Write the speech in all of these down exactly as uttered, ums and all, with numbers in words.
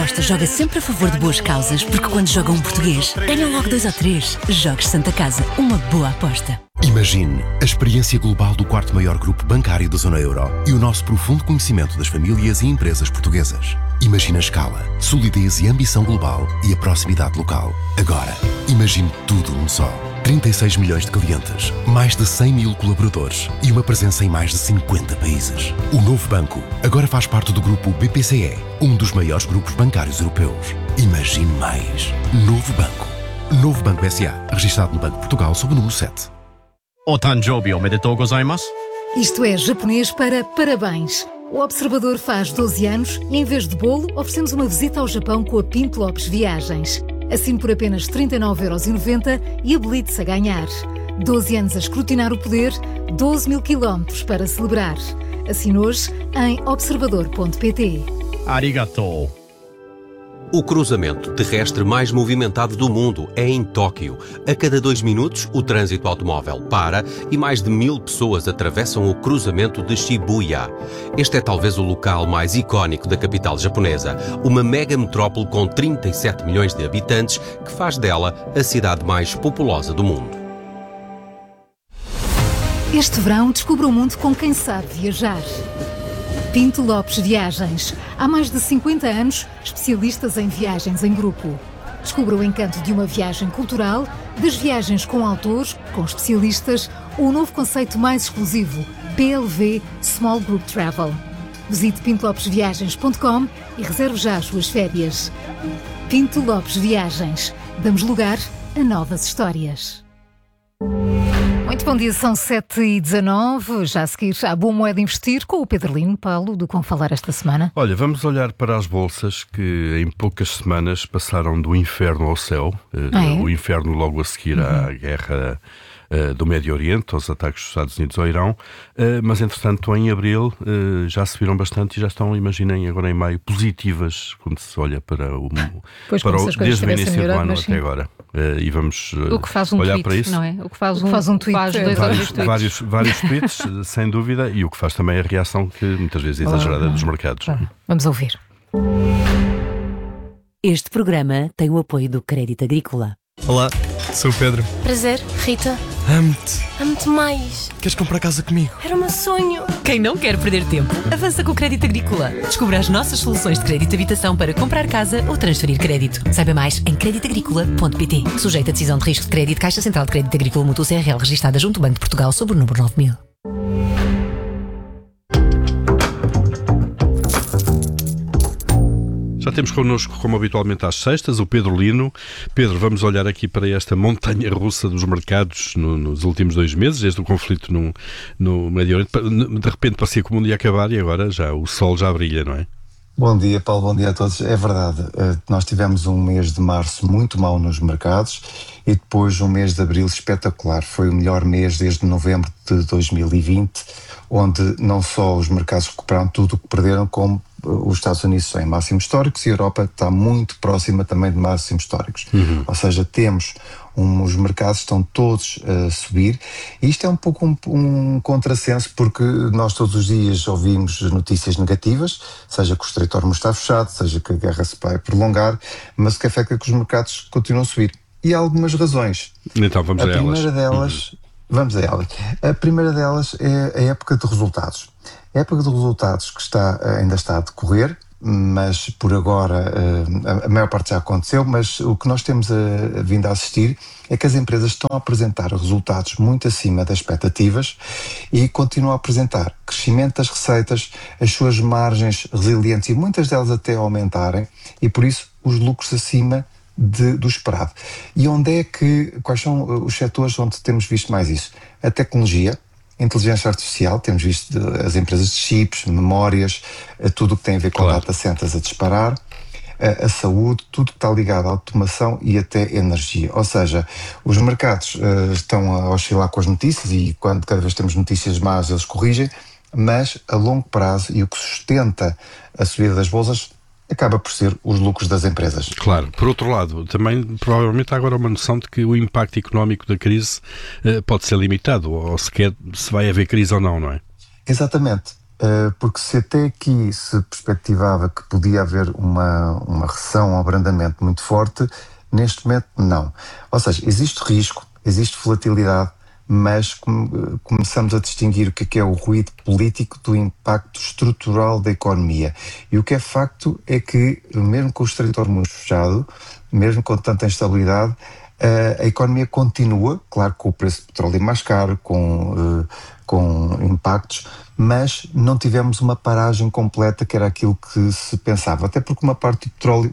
Aposta joga sempre a favor de boas causas, porque quando joga um português, ganham logo dois ou três. Jogos Santa Casa, uma boa aposta. Imagine a experiência global do quarto maior grupo bancário da zona euro e o nosso profundo conhecimento das famílias e empresas portuguesas. Imagine a escala, solidez e ambição global e a proximidade local. Agora, imagine tudo num só. trinta e seis milhões de clientes, mais de cem mil colaboradores e uma presença em mais de cinquenta países. O novo banco agora faz parte do grupo B P C E, um dos maiores grupos bancários europeus. Imagine mais. Novo banco. Novo Banco S A, registado no Banco de Portugal sob o número sete. Otanjobi omedetou gozaimasu. Isto é japonês para parabéns. O Observador faz doze anos e, em vez de bolo, oferecemos uma visita ao Japão com a Pinto Lopes Viagens. Assine por apenas trinta e nove euros e noventa e habilite-se a ganhar. doze anos a escrutinar o poder, doze mil quilómetros para celebrar. Assine hoje em observador ponto pt. Arigatou. O cruzamento terrestre mais movimentado do mundo é em Tóquio. A cada dois minutos, o trânsito automóvel para e mais de mil pessoas atravessam o cruzamento de Shibuya. Este é talvez o local mais icónico da capital japonesa, uma mega metrópole com trinta e sete milhões de habitantes que faz dela a cidade mais populosa do mundo. Este verão, descubra o mundo com quem sabe viajar. Pinto Lopes Viagens. Há mais de cinquenta anos, especialistas em viagens em grupo. Descubra o encanto de uma viagem cultural, das viagens com autores, com especialistas, ou o novo conceito mais exclusivo, P L V Small Group Travel. Visite pinto lopes viagens ponto com e reserve já as suas férias. Pinto Lopes Viagens. Damos lugar a novas histórias. Muito bom dia, são sete e dezanove, já a seguir à Boa Moeda Investir com o Pedro Lino. Paulo, do Com Falar esta semana. Olha, vamos olhar para as bolsas que em poucas semanas passaram do inferno ao céu. Ah, é? O inferno logo a seguir uhum. à guerra uh, do Médio Oriente, aos ataques dos Estados Unidos ao Irão, uh, mas entretanto em abril uh, já se viram bastante e já estão, imaginem, agora em maio, positivas quando se olha para o, pois, para o desde o início do ano até sim. agora. Uh, e vamos uh, o que faz um olhar tweet, para isso. Não é? O que faz, o que um, faz um tweet. Faz dois vários, tweets. vários, vários tweets, sem dúvida, e o que faz também a reação que muitas vezes é exagerada oh, dos mercados. Oh. Vamos ouvir. Este programa tem o apoio do Crédito Agrícola. Olá, sou o Pedro. Prazer, Rita. Amo-te. Amo-te mais. Queres comprar casa comigo? Era o meu sonho. Quem não quer perder tempo, avança com o Crédito Agrícola. Descubra as nossas soluções de crédito de habitação para comprar casa ou transferir crédito. Saiba mais em crédito agrícola ponto pt. Sujeito a decisão de risco de crédito, Caixa Central de Crédito Agrícola Mútuo C R L, registada junto ao Banco de Portugal sob o número nove mil. Já temos connosco, como habitualmente às sextas, o Pedro Lino. Pedro, vamos olhar aqui para esta montanha russa dos mercados no, nos últimos dois meses, desde o conflito no, no Médio Oriente. De repente parecia que o mundo ia acabar e agora já o sol já brilha, não é? Bom dia, Paulo, bom dia a todos. É verdade, nós tivemos um mês de março muito mau nos mercados e depois um mês de abril espetacular. Foi o melhor mês desde novembro de dois mil e vinte, onde não só os mercados recuperaram tudo o que perderam, como os Estados Unidos estão em máximos históricos e a Europa está muito próxima também de máximos históricos. Uhum. Ou seja, temos um, os mercados estão todos a subir e isto é um pouco um, um contrassenso, porque nós todos os dias ouvimos notícias negativas, seja que o Estreito de Hormuz está fechado, seja que a guerra se vai prolongar, mas o que afeta é que os mercados continuam a subir. E há algumas razões. Então vamos a, a primeira elas. delas, uhum. Vamos a elas. A primeira delas é a época de resultados. A época de resultados que está, ainda está a decorrer, mas por agora a maior parte já aconteceu, mas o que nós temos a, a vindo a assistir é que as empresas estão a apresentar resultados muito acima das expectativas e continuam a apresentar crescimento das receitas, as suas margens resilientes e muitas delas até aumentarem e por isso os lucros acima de, do esperado. E onde é que, quais são os setores onde temos visto mais isso? A tecnologia, inteligência artificial, temos visto as empresas de chips, memórias, tudo o que tem a ver com claro. data centers a disparar, a, a saúde, tudo que está ligado à automação e até energia. Ou seja, os mercados uh, estão a oscilar com as notícias e quando cada vez temos notícias más eles corrigem, mas a longo prazo e o que sustenta a subida das bolsas acaba por ser os lucros das empresas. Claro. Por outro lado, também provavelmente há agora uma noção de que o impacto económico da crise uh, pode ser limitado, ou sequer se vai haver crise ou não, não é? Exatamente. porque se até aqui se perspectivava que podia haver uma, uma recessão, um abrandamento muito forte, neste momento não. Ou seja, existe risco, existe volatilidade, mas come, começamos a distinguir o que é, que é o ruído político do impacto estrutural da economia. E o que é facto é que, mesmo com o Estreito de Hormuz fechado, mesmo com tanta instabilidade, a economia continua, claro, com o preço do petróleo mais caro, com, com impactos, mas não tivemos uma paragem completa, que era aquilo que se pensava, até porque uma parte do petróleo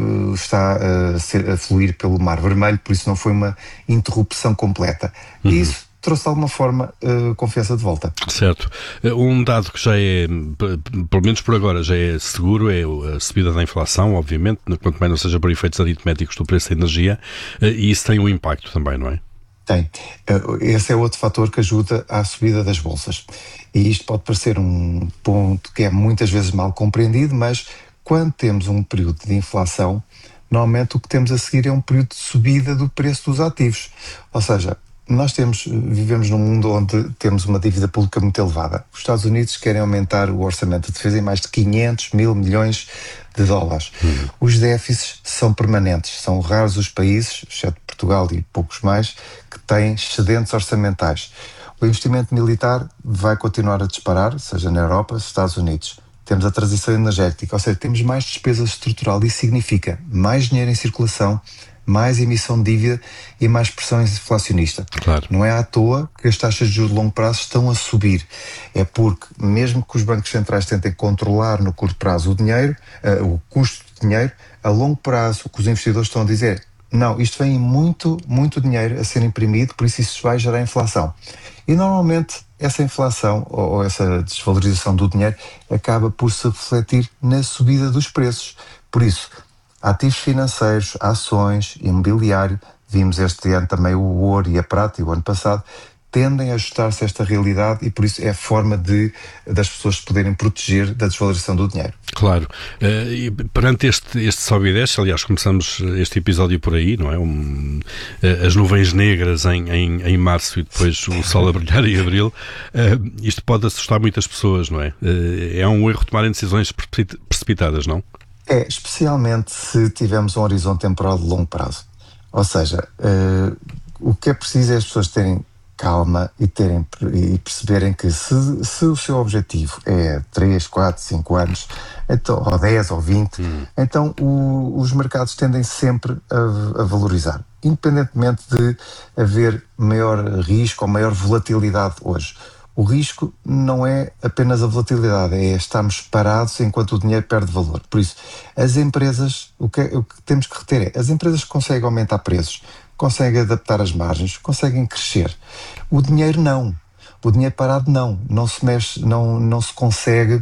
está a, ser, a fluir pelo Mar Vermelho, por isso não foi uma interrupção completa. Uhum. E isso trouxe de alguma forma uh, confiança de volta. Certo. Um dado que já é, pelo menos por agora, já é seguro, é a subida da inflação, obviamente, quanto mais não seja por efeitos aritméticos do preço da energia, e isso tem um impacto também, não é? Tem. Esse é outro fator que ajuda à subida das bolsas. E isto pode parecer um ponto que é muitas vezes mal compreendido, mas quando temos um período de inflação, normalmente o que temos a seguir é um período de subida do preço dos ativos. Ou seja, nós temos, vivemos num mundo onde temos uma dívida pública muito elevada. Os Estados Unidos querem aumentar o orçamento de defesa em mais de quinhentos mil milhões de dólares. Uhum. Os déficits são permanentes. São raros os países, exceto Portugal e poucos mais, que têm excedentes orçamentais. O investimento militar vai continuar a disparar, seja na Europa, nos Estados Unidos. Temos a transição energética, ou seja, temos mais despesa estrutural. Isso significa mais dinheiro em circulação, mais emissão de dívida e mais pressão inflacionista. Claro. Não é à toa que as taxas de juros de longo prazo estão a subir. É porque, mesmo que os bancos centrais tentem controlar no curto prazo o dinheiro, uh, o custo de dinheiro, a longo prazo o que os investidores estão a dizer, não, isto vem muito, muito dinheiro a ser imprimido, por isso isso vai gerar inflação. E normalmente essa inflação ou, ou essa desvalorização do dinheiro acaba por se refletir na subida dos preços. Por isso, ativos financeiros, ações, imobiliário, vimos este ano também o ouro e a prata, e o ano passado, tendem a ajustar-se a esta realidade e por isso é a forma de, das pessoas se poderem proteger da desvalorização do dinheiro. Claro. Uh, e perante este, este sobe e desce, aliás, começamos este episódio por aí, não é? Um, uh, as nuvens negras em, em, em março e depois o sol a brilhar em abril, uh, isto pode assustar muitas pessoas, não é? Uh, é um erro tomarem decisões precipitadas, não? É, especialmente se tivermos um horizonte temporal de longo prazo. Ou seja, uh, o que é preciso é as pessoas terem calma e, terem, e perceberem que se, se o seu objetivo é três, quatro, cinco anos, então, ou dez ou vinte, hum. então o, os mercados tendem sempre a, a valorizar, independentemente de haver maior risco ou maior volatilidade hoje. O risco não é apenas a volatilidade, é estarmos parados enquanto o dinheiro perde valor. Por isso, as empresas, o que, o que temos que reter é, as empresas conseguem aumentar preços, conseguem adaptar as margens, conseguem crescer. O dinheiro não. O dinheiro parado não. Não se mexe, não, não se consegue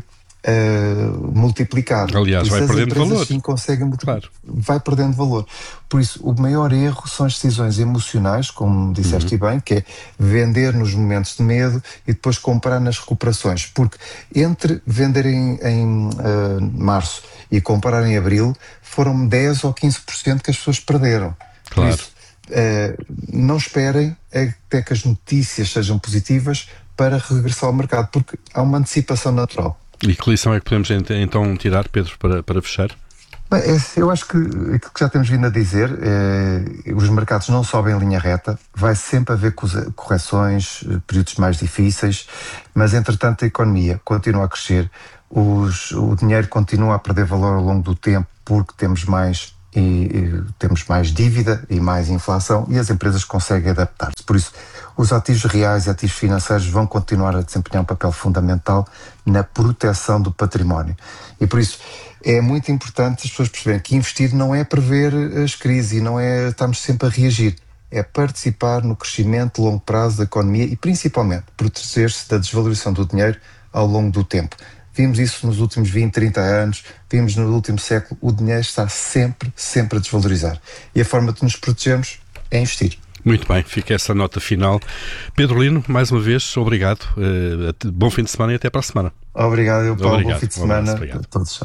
uh, multiplicar. Aliás, vai perdendo valor. Sim, conseguem multiplicar. Claro. Vai perdendo valor. Por isso, o maior erro são as decisões emocionais, como disseste uhum. bem, que é vender nos momentos de medo e depois comprar nas recuperações. Porque entre vender em, em uh, março e comprar em abril, foram dez ou quinze por cento que as pessoas perderam. Claro. Por isso, Uh, não esperem até que as notícias sejam positivas para regressar ao mercado, porque há uma antecipação natural. E que lição é que podemos então tirar, Pedro, para, para fechar? Bem, eu acho que aquilo que já temos vindo a dizer, é, os mercados não sobem em linha reta, vai sempre haver correções, períodos mais difíceis, mas entretanto a economia continua a crescer, os, o dinheiro continua a perder valor ao longo do tempo porque temos mais E, e temos mais dívida e mais inflação e as empresas conseguem adaptar-se. Por isso, os ativos reais e ativos financeiros vão continuar a desempenhar um papel fundamental na proteção do património. E por isso, é muito importante as pessoas perceberem que investir não é prever as crises e não é estarmos sempre a reagir. É participar no crescimento de longo prazo da economia e, principalmente, proteger-se da desvalorização do dinheiro ao longo do tempo. Vimos isso nos últimos vinte, trinta anos, vimos no último século, o dinheiro está sempre, sempre a desvalorizar. E a forma de nos protegermos é investir. Muito bem, fica essa nota final. Pedro Lino, mais uma vez, obrigado. Uh, bom fim de semana e até para a semana. Obrigado, eu, Paulo. Obrigado. Bom fim de semana um abraço, a todos.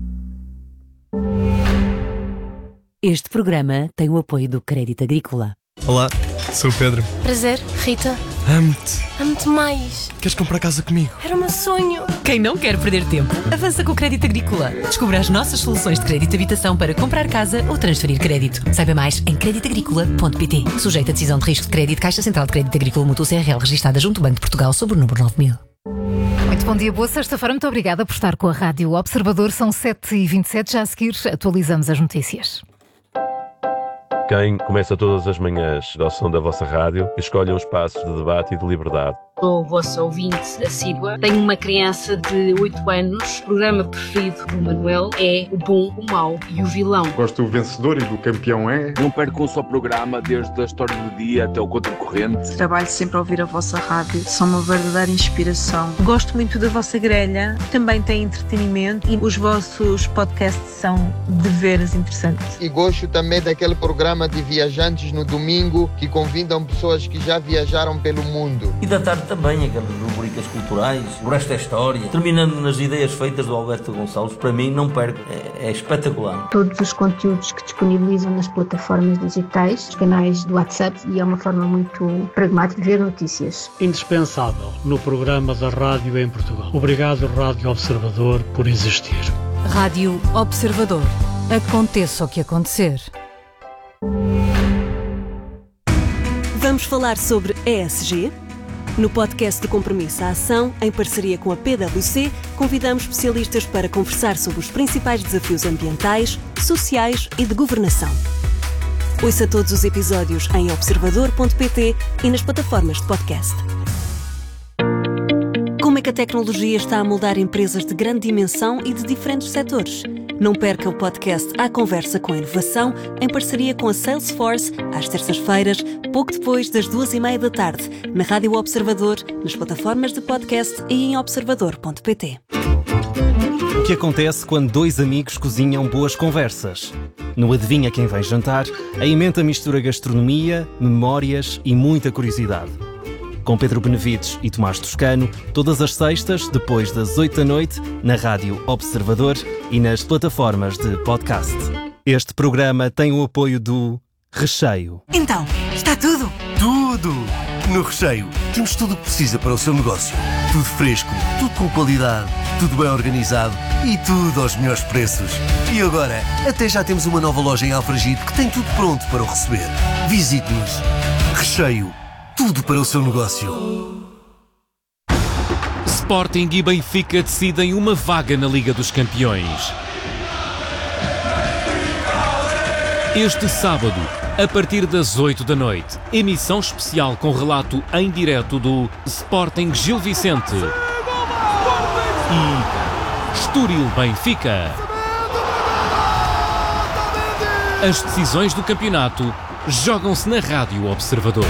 Este programa tem o apoio do Crédito Agrícola. Olá, sou o Pedro. Prazer, Rita. Amo-te. Amo-te mais. Queres comprar casa comigo? Era o meu sonho. Quem não quer perder tempo, avança com o Crédito Agrícola. Descubra as nossas soluções de crédito de habitação para comprar casa ou transferir crédito. Saiba mais em crédito agrícola ponto pt. Sujeito a decisão de risco de crédito, Caixa Central de Crédito Agrícola Mútuo C R L, registada junto ao Banco de Portugal, sob o número nove mil. Muito bom dia, boa sexta-feira. Muito obrigada por estar com a Rádio Observador. São sete e vinte e sete. Já a seguir atualizamos as notícias. Quem começa todas as manhãs ao som da vossa rádio, escolhe os espaços de debate e de liberdade. Sou vossa ouvinte assídua. Tenho uma criança de oito anos. O programa preferido do Manuel é o bom, o mau e o vilão. Gosto do vencedor e do campeão é. Não perco um só programa, desde a história do dia até o contracorrente. Trabalho sempre a ouvir a vossa rádio. São uma verdadeira inspiração. Gosto muito da vossa grelha. Também tem entretenimento e os vossos podcasts são deveras interessantes. E gosto também daquele programa de viajantes no domingo que convidam pessoas que já viajaram pelo mundo. E da tarde também aquelas rubricas culturais, o resto é história, terminando nas ideias feitas do Alberto Gonçalves, para mim não perco, é, é espetacular. Todos os conteúdos que disponibilizam nas plataformas digitais, os canais do WhatsApp, e é uma forma muito pragmática de ver notícias. Indispensável no programa da rádio em Portugal. Obrigado, Rádio Observador, por existir. Rádio Observador. Aconteça o que acontecer. Vamos falar sobre E S G. No podcast de Compromisso à Ação, em parceria com a P W C, convidamos especialistas para conversar sobre os principais desafios ambientais, sociais e de governação. Ouça todos os episódios em observador ponto pt e nas plataformas de podcast. Como é que a tecnologia está a moldar empresas de grande dimensão e de diferentes setores? Não perca o podcast À Conversa com a Inovação, em parceria com a Salesforce, às terças-feiras, pouco depois das duas e meia da tarde, na Rádio Observador, nas plataformas de podcast e em observador ponto pt. O que acontece quando dois amigos cozinham boas conversas? No Adivinha Quem Vem Jantar, a emenda mistura gastronomia, memórias e muita curiosidade. Com Pedro Benevides e Tomás Toscano, todas as sextas, depois das oito da noite, na Rádio Observador e nas plataformas de podcast. Este programa tem o apoio do Recheio. Então, está tudo? Tudo! No Recheio, temos tudo o que precisa para o seu negócio. Tudo fresco, tudo com qualidade, tudo bem organizado e tudo aos melhores preços. E agora, até já temos uma nova loja em Alfragide que tem tudo pronto para o receber. Visite-nos. Recheio. Tudo para o seu negócio. Sporting e Benfica decidem uma vaga na Liga dos Campeões. Este sábado, a partir das oito da noite, emissão especial com relato em direto do Sporting Gil Vicente e Estoril Benfica. As decisões do campeonato jogam-se na Rádio Observador.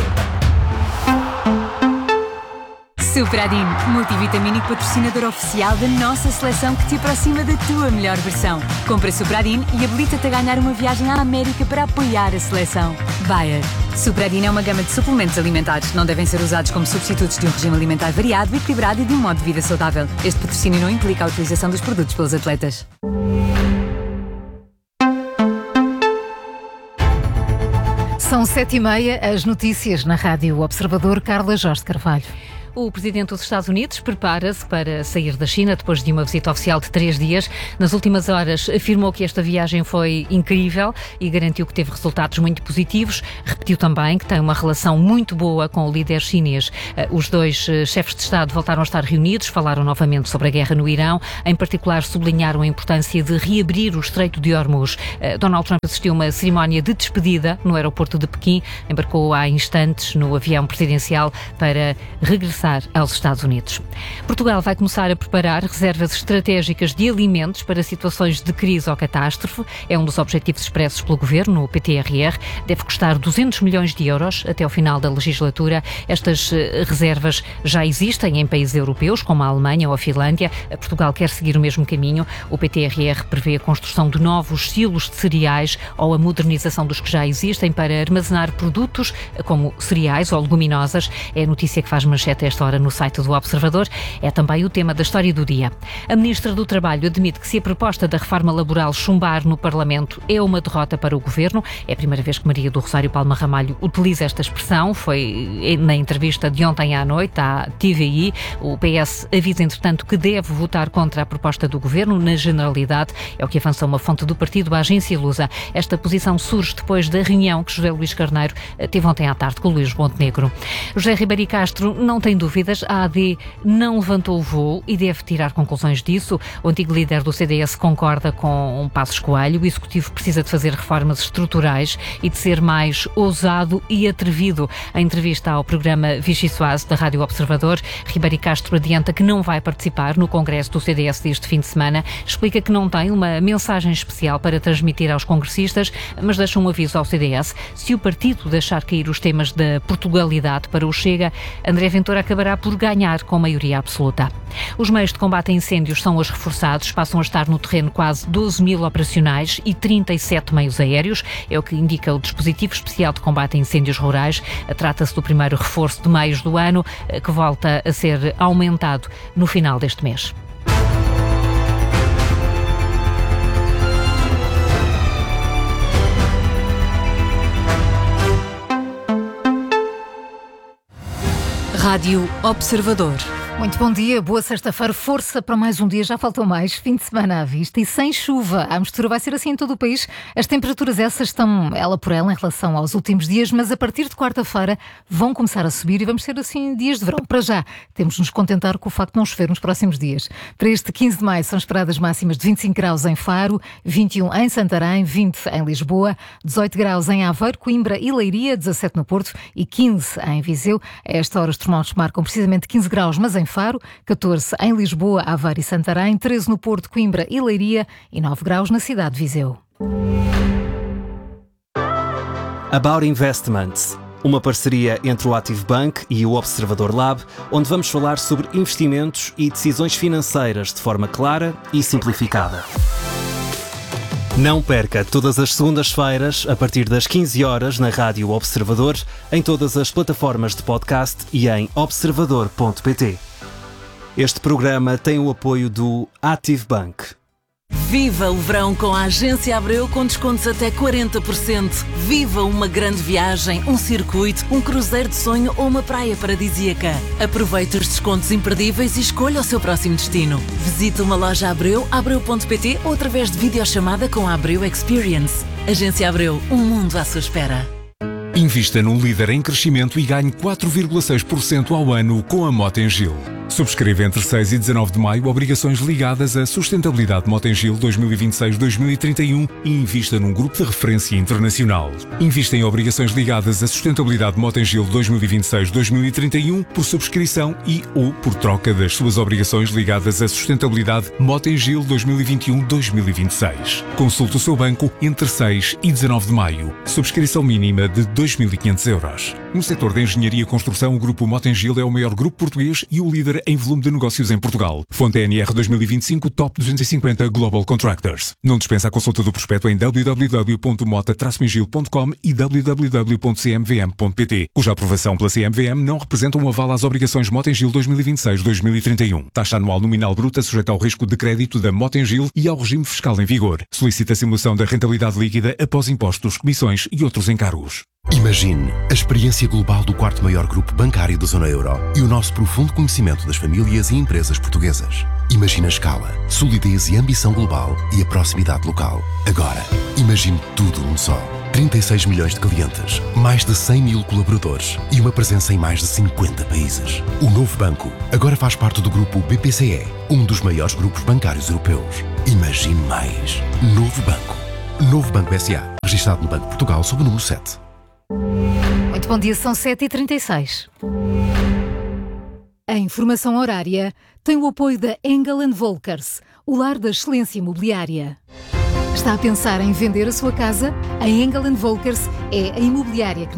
Supradin, multivitamínico patrocinador oficial da nossa seleção que te aproxima da tua melhor versão. Compra Supradin e habilita-te a ganhar uma viagem à América para apoiar a seleção. Bayer. Supradin é uma gama de suplementos alimentares. Não devem ser usados como substitutos de um regime alimentar variado, equilibrado e de um modo de vida saudável. Este patrocínio não implica a utilização dos produtos pelos atletas. São sete e meia, as notícias na Rádio Observador. Carla Jorge Carvalho. O presidente dos Estados Unidos prepara-se para sair da China depois de uma visita oficial de três dias. Nas últimas horas afirmou que esta viagem foi incrível e garantiu que teve resultados muito positivos. Repetiu também que tem uma relação muito boa com o líder chinês. Os dois chefes de Estado voltaram a estar reunidos, falaram novamente sobre a guerra no Irão. Em particular, sublinharam a importância de reabrir o Estreito de Hormuz. Donald Trump assistiu a uma cerimónia de despedida no aeroporto de Pequim. Embarcou há instantes no avião presidencial para regressar aos Estados Unidos. Portugal vai começar a preparar reservas estratégicas de alimentos para situações de crise ou catástrofe. É um dos objetivos expressos pelo Governo, o P T R R. Deve custar duzentos milhões de euros até ao final da legislatura. Estas reservas já existem em países europeus, como a Alemanha ou a Finlândia. Portugal quer seguir o mesmo caminho. O P T R R prevê a construção de novos silos de cereais ou a modernização dos que já existem para armazenar produtos como cereais ou leguminosas. É a notícia que faz manchete esta hora no site do Observador. É também o tema da história do dia. A Ministra do Trabalho admite que se a proposta da reforma laboral chumbar no Parlamento é uma derrota para o Governo. É a primeira vez que Maria do Rosário Palma Ramalho utiliza esta expressão. Foi na entrevista de ontem à noite à T V I. O P S avisa, entretanto, que deve votar contra a proposta do Governo na generalidade. É o que avança uma fonte do partido à agência Lusa. Esta posição surge depois da reunião que José Luís Carneiro teve ontem à tarde com o Luís Montenegro. José Ribeiro Castro não tem dúvidas. A A D não levantou o voo e deve tirar conclusões disso. O antigo líder do C D S concorda com um Passos Coelho. O Executivo precisa de fazer reformas estruturais e de ser mais ousado e atrevido. Em entrevista ao programa Vichy Soase da Rádio Observador, Ribeiro Castro adianta que não vai participar no congresso do C D S deste fim de semana. Explica que não tem uma mensagem especial para transmitir aos congressistas, mas deixa um aviso ao C D S. Se o partido deixar cair os temas da Portugalidade para o Chega, André Ventura acabará por ganhar com maioria absoluta. Os meios de combate a incêndios são hoje reforçados, passam a estar no terreno quase doze mil operacionais e trinta e sete meios aéreos, é o que indica o dispositivo especial de combate a incêndios rurais. Trata-se do primeiro reforço de meios do ano, que volta a ser aumentado no final deste mês. Rádio Observador. Muito bom dia, boa sexta-feira, força para mais um dia, já faltou mais, fim de semana à vista e sem chuva. A mistura vai ser assim em todo o país. As temperaturas essas estão ela por ela em relação aos últimos dias, mas a partir de quarta-feira vão começar a subir e vamos ter assim dias de verão. Para já, temos de nos contentar com o facto de não chover nos próximos dias. Para este quinze de maio são esperadas máximas de vinte e cinco graus em Faro, vinte e um em Santarém, vinte em Lisboa, dezoito graus em Aveiro, Coimbra e Leiria, dezassete no Porto e quinze em Viseu. A esta hora os termómetros marcam precisamente quinze graus, mas em Faro, catorze em Lisboa, Aveiro e Santarém, treze no Porto, Coimbra e Leiria e nove graus na cidade de Viseu. About Investments, uma parceria entre o Active Bank e o Observador Lab, onde vamos falar sobre investimentos e decisões financeiras de forma clara e simplificada. Não perca todas as segundas-feiras, a partir das quinze horas, na Rádio Observador, em todas as plataformas de podcast e em observador ponto pt. Este programa tem o apoio do Active Bank. Viva o verão com a Agência Abreu com descontos até quarenta por cento. Viva uma grande viagem, um circuito, um cruzeiro de sonho ou uma praia paradisíaca. Aproveite os descontos imperdíveis e escolha o seu próximo destino. Visite uma loja Abreu, abreu ponto pt ou através de videochamada com a Abreu Experience. Agência Abreu, um mundo à sua espera. Invista num líder em crescimento e ganhe quatro vírgula seis por cento ao ano com a Motengil. Subscreva entre seis e dezanove de maio obrigações ligadas à sustentabilidade Motengil dois mil e vinte e seis a dois mil e trinta e um e invista num grupo de referência internacional. Invista em obrigações ligadas à sustentabilidade Motengil dois mil e vinte e seis a dois mil e trinta e um por subscrição e ou por troca das suas obrigações ligadas à sustentabilidade Motengil dois mil e vinte e um a dois mil e vinte e seis. Consulte o seu banco entre seis e dezanove de maio. Subscrição mínima de dois mil e quinhentos euros. No setor da engenharia e construção, o grupo Motengil é o maior grupo português e o líder em volume de negócios em Portugal. Fonte N R dois mil e vinte e cinco Top duzentos e cinquenta Global Contractors. Não dispensa a consulta do prospecto em w w w ponto mota traço migil ponto com e w w w ponto c m v m ponto p t, cuja aprovação pela C M V M não representa um aval às obrigações Motengil dois mil e vinte e seis a dois mil e trinta e um. Taxa anual nominal bruta sujeita ao risco de crédito da Motengil e ao regime fiscal em vigor. Solicita a simulação da rentabilidade líquida após impostos, comissões e outros encargos. Imagine a experiência global do quarto maior grupo bancário da zona euro e o nosso profundo conhecimento das famílias e empresas portuguesas. Imagine a escala, solidez e ambição global e a proximidade local. Agora, imagine tudo num só. trinta e seis milhões de clientes, mais de cem mil colaboradores e uma presença em mais de cinquenta países. O novo banco agora faz parte do grupo B P C E, um dos maiores grupos bancários europeus. Imagine mais. Novo banco. Novo Banco S A, registado no Banco de Portugal sob o número sete. Muito bom dia, são sete e trinta e seis. A informação horária tem o apoio da Engel and Volkers, o lar da excelência imobiliária. Está a pensar em vender a sua casa? A Engel and Volkers é a imobiliária que